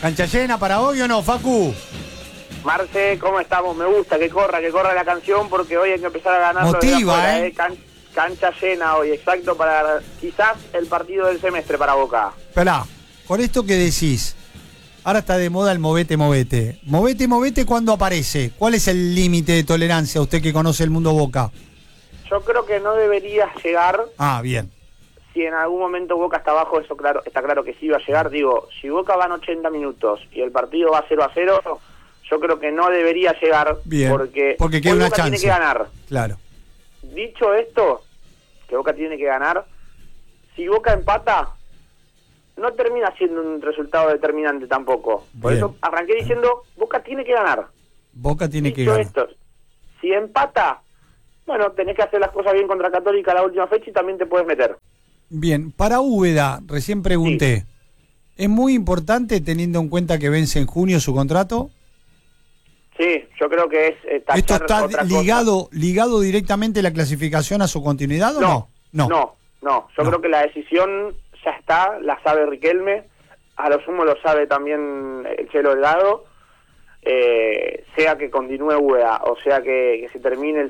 ¿Cancha llena para hoy o no, Facu? Marce, ¿cómo estamos? Me gusta que corra la canción porque hoy hay que empezar a ganar. Motiva, Cancha llena hoy, exacto, para quizás el partido del semestre para Boca. Esperá, con esto que decís, ahora está de moda el movete. Movete, ¿cuándo aparece? ¿Cuál es el límite de tolerancia, usted que conoce el mundo Boca? Yo creo que no debería llegar. Ah, bien. Si en algún momento Boca está abajo, eso claro, está claro que sí va a llegar. Digo, si Boca van 80 minutos y el partido va 0-0, yo creo que no debería llegar. Bien, porque queda una Boca chance. Tiene que ganar. Claro. Dicho esto, que Boca tiene que ganar, si Boca empata, no termina siendo un resultado determinante tampoco. Por Bien. eso arranqué diciendo, Boca tiene que ganar. Boca tiene que Dicho ganar. esto, si empata, bueno, tenés que hacer las cosas bien contra Católica la última fecha y también te puedes meter. Bien, para Úbeda, recién pregunté, sí. ¿Es muy importante teniendo en cuenta que vence en junio su contrato? Sí, yo creo que es... ¿Esto está ligado directamente la clasificación a su continuidad o no? No. Yo creo que la decisión ya está, la sabe Riquelme, a lo sumo lo sabe también el Chelo Delgado, sea que continúe Úbeda o sea que se termine